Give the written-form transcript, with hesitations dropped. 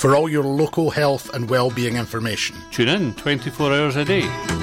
for all your local health and wellbeing information. Tune in 24 hours a day.